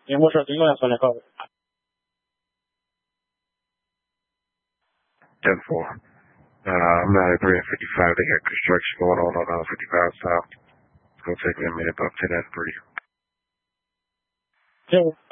Yeah, what's up? You know that's when I call it. 10-4. I'm out at 355. They got construction going on 55 South. It's going to take me a minute, but 10 at 3. Yeah.